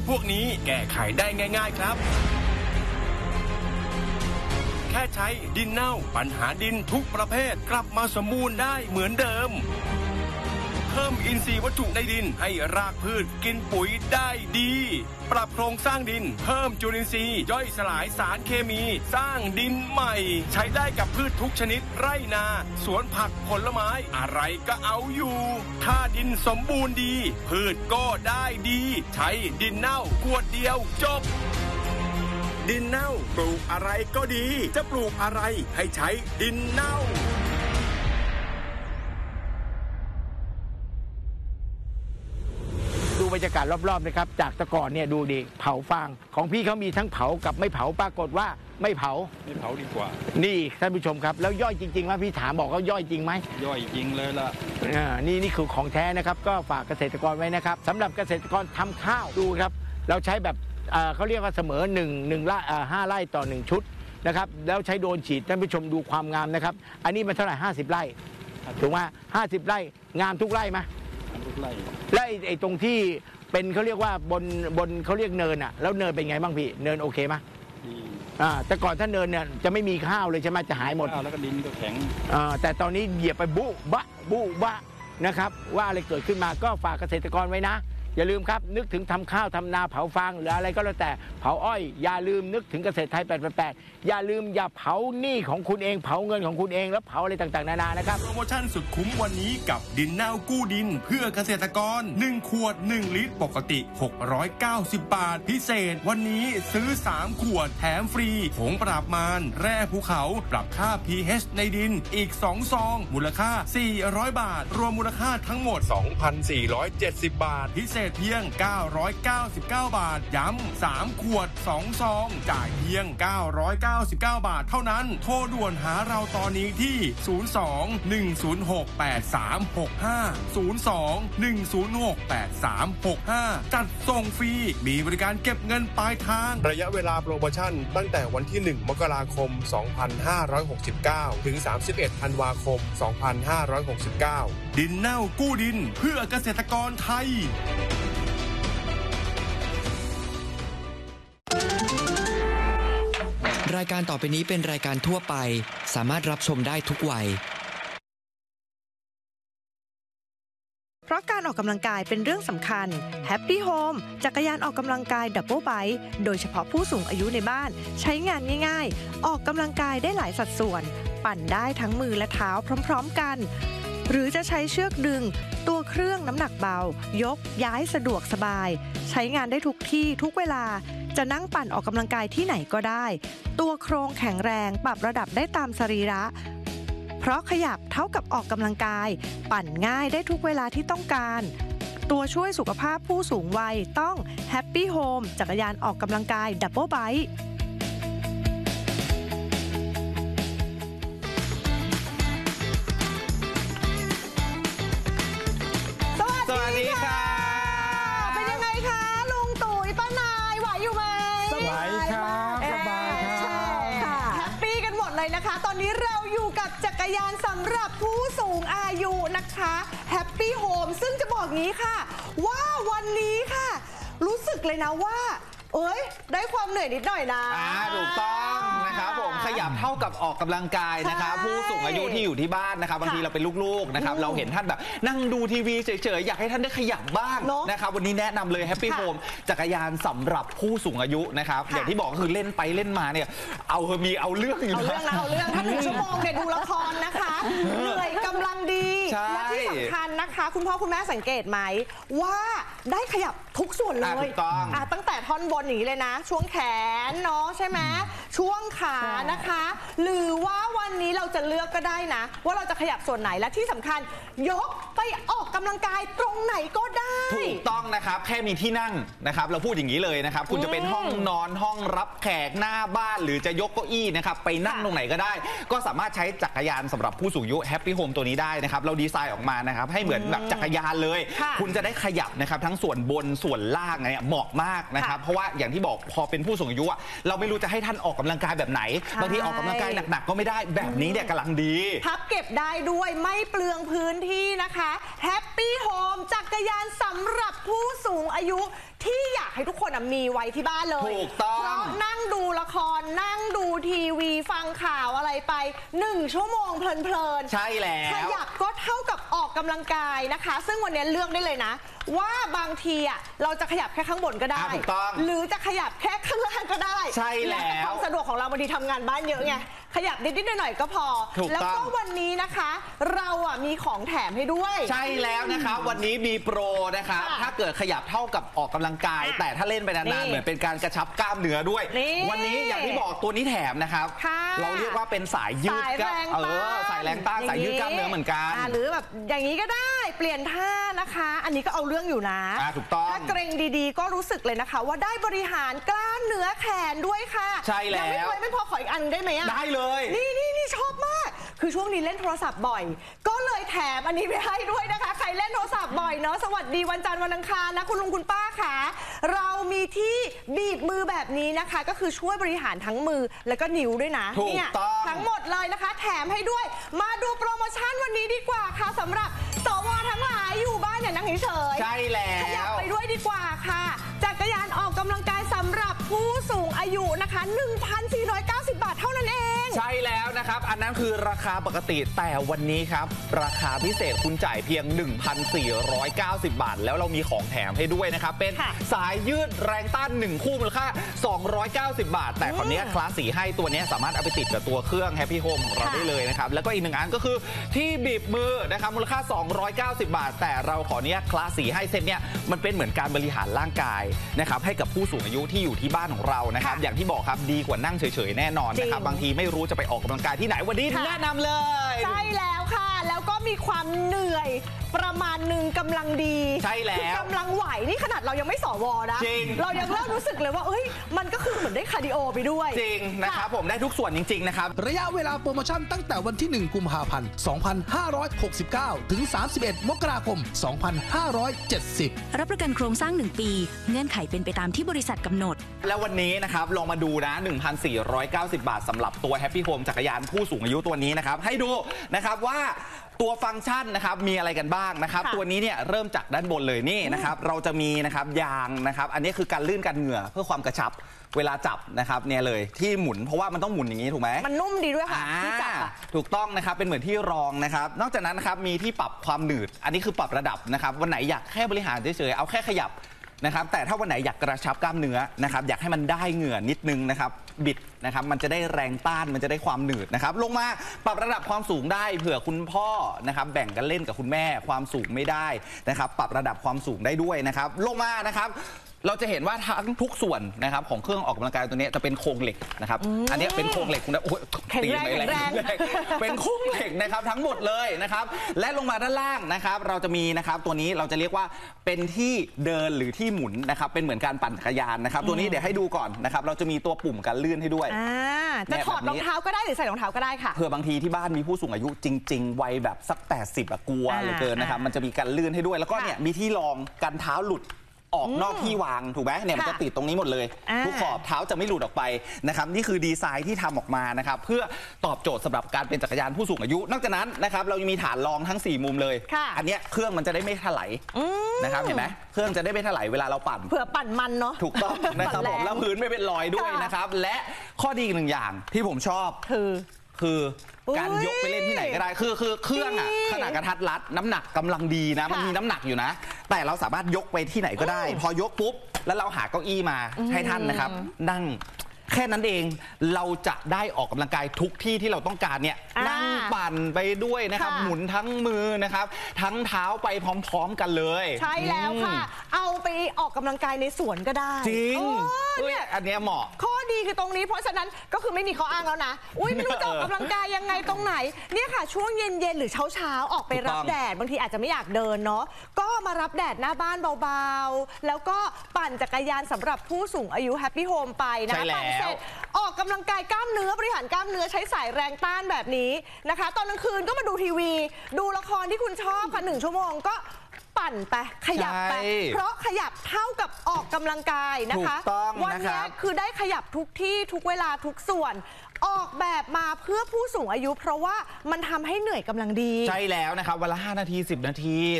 พวกนี้แก้ไขได้ง่ายๆครับแค่ใช้ดินเน่าปัญหาดินทุกประเภทกลับมาสมบูรณ์ได้เหมือนเดิมเพิ่มอินทรีย์วัตถุในดินให้รากพืชกินปุ๋ยได้ดีปรับโครงสร้างดินเพิ่มจุลินทรีย์ย่อยสลายสารเคมีสร้างดินใหม่ใช้ได้กับพืชทุกชนิดไร่นาสวนผักผลไม้อะไรก็เอาอยู่ถ้าดินสมบูรณ์ดีพืชก็ได้ดีใช้ดินเน่าขวดเดียวจบดินเน่าปลูกอะไรก็ดีจะปลูกอะไรให้ใช้ดินเน่าดูบรรยากาศรอบๆนะครับจากตะก่อนเนี่ยดูดิเผาฟางของพี่เขามีทั้งเผากับไม่เผาปรากฏว่าไม่เผาดีกว่านี่ท่านผู้ชมครับแล้วย่อยจริงๆว่าพี่ถามบอกเขาย่อยจริงไหมย่อยจริงเลยล่ะนี่คือของแท้นะครับก็ฝากเกษตรกรไว้นะครับสำหรับเกษตรกรทำข้าวดูครับเราใช้แบบเขาเรียกว่าเสมอ1ไร่5 ไร่ต่อ1ชุดนะครับแล้วใช้โดรนฉีดท่านผู้ชมดูความงามนะครับอันนี้มันเท่าไหร่50 ไร่ถูกไหม50 ไร่งามทุกไร่ไหมทุกไร่และไอ้ตรงที่เป็นเขาเรียกว่าบนเขาเรียกเนินอ่ะแล้วเนินเป็นไงบ้างพี่เนินโอเคไหมแต่ก่อนถ้าเนินเนี่ยจะไม่มีข้าวเลยใช่ไหมจะหายหมดแล้วก็ดินก็แข็งแต่ตอนนี้เหยียบไปบุบะนะครับว่าอะไรเกิดขึ้นมาก็ฝากเกษตรกรไว้นะอย่าลืมครับนึกถึงทำข้าวทำนาเผาฟางหรืออะไรก็แล้วแต่เผาอ้อยอย่าลืมนึกถึงเกษตรไทย888อย่าลืมอย่าเผาหนี้ของคุณเองเผาเงินของคุณเองแล้วเผาอะไรต่างๆนานานะครับโปรโมชั่นสุดคุ้มวันนี้กับดินเน่ากู้ดินเพื่อเกษตรกร1 ขวด 1 ลิตรปกติ690 บาทพิเศษวันนี้ซื้อ3 ขวดแถมฟรีผงปราบมารแร่ภูเขาปรับค่า pH ในดินอีก2 ซองมูลค่า400 บาทรวมมูลค่าทั้งหมด 2,470 บาทพิเศษเพียง999 บาทย้ำ3 ขวด 2 ซองจ่ายเพียง999 บาทเท่านั้นโทรด่วนหาเราตอนนี้ที่02-106-8365 จัดส่งฟรีมีบริการเก็บเงินปลายทางระยะเวลาโปรโมชั่นตั้งแต่วันที่1 มกราคม 2569 ถึง 31 ธันวาคม 2569 ดินเน่ากู้ดินเพื่อเกษตรกรไทยรายการต่อไปนี้เป็นรายการทั่วไปสามารถรับชมได้ทุกวัยเพราะการออกกำลังกายเป็นเรื่องสำคัญ Happy Home จักรยานออกกำลังกายดับเบิลไบค์โดยเฉพาะผู้สูงอายุในบ้านใช้งานง่ายๆออกกำลังกายได้หลายสัดส่วนปั่นได้ทั้งมือและเท้าพร้อมๆกันหรือจะใช้เชือกดึงตัวเครื่องน้ำหนักเบายกย้ายสะดวกสบายใช้งานได้ทุกที่ทุกเวลาจะนั่งปั่นออกกำลังกายที่ไหนก็ได้ตัวโครงแข็งแรงปรับระดับได้ตามสรีระเพราะขยับเท่ากับออกกำลังกายปั่นง่ายได้ทุกเวลาที่ต้องการตัวช่วยสุขภาพผู้สูงวัยต้อง Happy Home จักรยานออกกำลังกายดับเบิลไบค์สวัสดีค่ะเป็นยังไงคะลุงตุ๋ยป้านายไหวอยู่ไหมสบายครับสบายครับแฮปปี้กันหมดเลยนะคะตอนนี้เราอยู่กับจักรยานสำหรับผู้สูงอายุนะคะ Happy Home ซึ่งจะบอกงี้ค่ะว่าวันนี้ค่ะรู้สึกเลยนะว่าได้ความเหนื่อยนิดหน่อยนะถูกต้องนะครับผมขยับเท่ากับออกกำลังกายนะครับผู้สูงอายุที่อยู่ที่บ้านนะครับบางทีเราเป็นลูกๆนะครับเราเห็นท่านแบบนั่งดูทีวีเฉยๆอยากให้ท่านได้ขยับบ้างนะครับวันนี้แนะนำเลย Happy Home จักรยานสำหรับผู้สูงอายุนะครับอย่างที่บอกก็คือเล่นไปเล่นมาเนี่ยเอาเรื่องอยู่นะเอาเรื่องถ้า1 ชั่วโมงเนี่ยดูละครนะคะเหนื่อยกำลังดีและที่สำคัญนะคะคุณพ่อคุณแม่สังเกตไหมว่าได้ขยับทุกส่วนเลยตั้งแต่ท่อนบนอย่างนี้เลยนะช่วงแขนเนาะใช่ไหมช่วงขานะคะหรือว่าวันนี้เราจะเลือกก็ได้นะว่าเราจะขยับส่วนไหนและที่สำคัญยกไปออกกำลังกายตรงไหนก็ได้ถูกต้องนะครับแค่มีที่นั่งนะครับเราพูดอย่างนี้เลยนะครับคุณจะเป็นห้องนอนห้องรับแขกหน้าบ้านหรือจะยกเก้าอี้นะครับไปนั่งตรงไหนก็ได้ก็สามารถใช้จักรยานสำหรับผู้สูงอายุ Happy Home ตัวนี้ได้นะครับเราดีไซน์ออกมานะครับให้เหมือนแบบจักรยานเลยคุณจะได้ขยับนะครับทั้งส่วนบนส่วนล่างเนี่ยเหมาะมากนะครับเพราะว่าอย่างที่บอกพอเป็นผู้สูงอายุเราไม่รู้จะให้ท่านออกกำลังกายแบบไหนบางทีออกกำลังกายหนักๆก็ไม่ได้แบบนี้เนี่ยกำลังดีพับเก็บได้ด้วยไม่เปลืองพื้นที่นะคะ Happy Home จักรยานสำหรับผู้สูงอายุที่อยากให้ทุกคนมีไว้ที่บ้านเลยถูกต้องเพราะนั่งดูละครนั่งดูทีวีฟังข่าวอะไรไป1 ชั่วโมงเพลินๆใช่แล้วขยับก็เท่ากับออกกำลังกายนะคะ ซึ่งวันนี้เลือกได้เลยนะ ว่าบางทีเราจะขยับแค่ข้างบนก็ได้ถูกต้องหรือจะขยับแค่ข้างล่างก็ได้ใช่แล้วความสะดวกของเราบางทีทำงานบ้านเยอะไงขยับนิดๆหน่อยๆก็พอถูกต้องแล้วก็วันนี้นะคะ เรามีของแถมให้ด้วยใช่แล้วนะครับวันนี้มีโปรนะครับค่ะถ้าเกิดขยับเท่ากับออกกำลังกาย แต่ถ้าเล่นไปนี่นานๆเหมือนเป็นการกระชับกล้ามเนื้อด้วยนี่วันนี้อย่างที่บอกตัวนี้แถมนะครับค่ะเราเรียกว่าเป็นสายยืดสายแรงต้านสายแรงต้านสายยืดกล้ามเนื้อเหมือนกันหรือแบบอย่างนี้ก็ได้เปลี่ยนท่านะคะ อันนี้ก็เอาเรื่องอยู่นะถูกต้องถ้าเกรงดีๆ ก็รู้สึกเลยนะคะ ว่าได้บริหารกล้ามเนื้อแขนด้วยค่ะใช่แล้วยังไม่พอขออีกอันได้ไหมอะได้เลยนี่ชอบมาก คือช่วงนี้เล่นโทรศัพท์บ่อย ก็เลยแถมอันนี้ไปให้ด้วยนะคะ ใครเล่นโทรศัพท์บ่อยเนาะ สวัสดีวันจันทร์วันอังคารนะคุณลุงคุณป้าค่ะ เรามีที่บีบมือแบบนี้นะคะ ก็คือช่วยบริหารทั้งมือแล้วก็นิ้วด้วยนะถูกเนี่ยต้องทั้งหมดเลยนะคะ แถมให้ด้วย มาดูโปรโมชั่นวันนี้ดีกว่าค่ะสำหรับสวทั้งหลายอยู่บ้านอย่านั่งเฉยๆใช่แล้ขยับวไปด้วยดีกว่าค่ะจักรยานออกกำลังกายสำหรับผู้สูงอายุนะคะ 1,490 บาทเท่านั้นเองใช่แล้วนะครับอันนั้นคือราคาปกติแต่วันนี้ครับราคาพิเศษคุณจ่ายเพียง 1,490 บาทแล้วเรามีของแถมให้ด้วยนะครับเป็นค่ะสายยืดแรงต้าน1คู่มูลค่า290 บาทแต่คราวนี้คลาสสีให้ตัวนี้สามารถเอาไปติดกับตัวเครื่อง Happy Home ของเราได้เลยนะครับแล้วก็อีกหนึ่งอันก็คือที่บีบมือนะครับมูลค่า290 บาทแต่เราขอเนี้ยคลาสสีให้เซตเนี้ยมันเป็นเหมือนการบริหารร่างกายนะครับให้กับผู้สูงอายุที่อยู่ที่บ้านของเรานะครับอย่างที่บอกครับดีกว่านั่งเฉยๆแน่นอนนะครับบางทีไม่รู้จะไปออกกำลังกายที่ไหนวันนี้แนะนำเลยใช่แล้วค่ะ แล้วก็มีความเหนื่อยประมาณหนึ่งกำลังดีใช่แล้วคือกำลังไหวนี่ขนาดเรายังไม่สวนะจริงเรายังเริ่มรู้สึกเลยว่าเอ้ยมันก็คือเหมือนได้คาร์ดิโอไปด้วยจริงนะครับผมได้ทุกส่วนจริงๆนะครับระยะเวลาโปรโมชั่นตั้งแต่วันที่ 1 กุมภาพันธ์ 2569 ถึง 31 มกราคม 2570 รับประกันโครงสร้าง 1 ปี เงื่อนไขเป็นไปตามที่บริษัทกำหนดแล้ววันนี้นะครับลองมาดูนะ 1,490 บาทสำหรับตัว Happy Home จักรยานผู้สูงอายุตัวนี้นะครับให้ดูนะครับว่าตัวฟังก์ชันนะครับมีอะไรกันบ้างนะครับตัวนี้เนี่ยเริ่มจากด้านบนเลยนี่นะครับเราจะมีนะครับยางนะครับอันนี้คือการลื่นกันเหงื่อเพื่อความกระชับเวลาจับนะครับเนี่ยเลยที่หมุนเพราะว่ามันต้องหมุนอย่างนี้ถูกไหมมันนุ่มดีด้วยค่ะที่จับอะถูกต้องนะครับเป็นเหมือนที่รองนะครับนอกจากนั้นนะครับมีที่ปรับความหนืดอันนี้คือปรับระดับนะครับวันไหนอยากแค่บริหารเฉยๆเอาแค่ขยับนะครับแต่ถ้าวันไหนอยากกระชับกล้ามเนื้อนะครับอยากให้มันได้เหงื่อนิดนึงนะครับบิดนะครับมันจะได้แรงต้านมันจะได้ความหนืดนะครับลงมาปรับระดับความสูงได้เผื่อคุณพ่อนะครับแบ่งกันเล่นกับคุณแม่ความสูงไม่ได้นะครับปรับระดับความสูงได้ด้วยนะครับลงมานะครับเราจะเห็นว่าทั้งทุกส่วนนะครับของเครื่องออกกำลังกายตัวนี้จะเป็นโครงเหล็กนะครับอันนี้เป็นโครงเหล็กคุณนะโอ้ยแข็งแรงตีไปแข็งแรงเป็นโครงเหล็กนะครับทั้งหมดเลยนะครับและลงมาด้านล่างนะครับเราจะมีนะครับตัวนี้เราจะเรียกว่าเป็นที่เดินหรือที่หมุนนะครับเป็นเหมือนการปั่นจักรยานนะครับตัวนี้เดี๋ยวให้ดูก่อนนะครับเราจะมีตัวปุ่มการลื่นให้ด้วยจะถอดรองเท้าก็ได้หรือใส่รองเท้าก็ได้ค่ะเผื่อบางทีที่บ้านมีผู้สูงอายุจริง ๆ วัยแบบสัก 80กลัวเหลือเกินนะครับมันจะมีการลื่นให้ด้วยแล้วก็เนี่ยมีที่รองกันเท้าหลุดออกนอกที่วางถูกไหมเนี่ยมันจะติดตรงนี้หมดเลยทุกขอบเท้าจะไม่หลุดออกไปนะครับนี่คือดีไซน์ที่ทำออกมานะครับเพื่อตอบโจทย์สำหรับการเป็นจักรยานผู้สูงอายุนอกจากนั้นนะครับเรายังมีฐานรองทั้ง4มุมเลยอันเนี้ยเครื่องมันจะได้ไม่ถลายนะครับเห็นไหมเครื่องจะได้ไม่ถลายเวลาเราปั่นเผื่อปั่นมันเนาะถูกต้องนะครับผมแล้วพื้นไม่เป็นรอยด้วยนะครับและข้อดีอีกหนึ่งอย่างที่ผมชอบคือการยกไปเล่นที่ไหนก็ได้คือเครื่องอะขนาดกระทัดรัดน้ำหนักกำลังดีนะมันมีน้ำหนักอยู่นะแต่เราสามารถยกไปที่ไหนก็ได้พอยกปุ๊บแล้วเราหาเก้าอี้มาให้ท่านนะครับนั่งแค่นั้นเองเราจะได้ออกกำลังกายทุกที่ที่เราต้องการเนี่ยนั่งปั่นไปด้วยนะครับหมุนทั้งมือนะครับทั้งเท้าไปพร้อมๆกันเลยใช่แล้วค่ะเอาไปออกกำลังกายในสวนก็ได้จริงเนี่ยอันเนี้ยเหมาะข้อดีคือตรงนี้เพราะฉะนั้นก็คือไม่มีข้ออ้างแล้วนะอุ้ยไม่รู้จะออกกำลังกายยังไงตรงไหนเนี่ยค่ะช่วงเย็นๆหรือเช้าๆออกไปรับแดดบางทีอาจจะไม่อยากเดินเนาะก็มารับแดดหน้าบ้านเบาๆแล้วก็ปั่นจักรยานสำหรับผู้สูงอายุ Happy Home ไปนะปั่นเสร็จออกกำลังกายกล้ามเนื้อบริหารกล้ามเนื้อใช้สายแรงต้านแบบนี้นะคะตอนกลางคืนก็มาดูทีวีดูละครที่คุณชอบค่ะ1 ชั่วโมงก็ปั่นไปขยับไปเพราะขยับเท่ากับออกกำลังกายนะคะวันนี้คือได้ขยับทุกที่ทุกเวลาทุกส่วนออกแบบมาเพื่อผู้สูงอายุเพราะว่ามันทำให้เหนื่อยกำลังดีใช่แล้วนะครับวันละ5 นาที10 นาที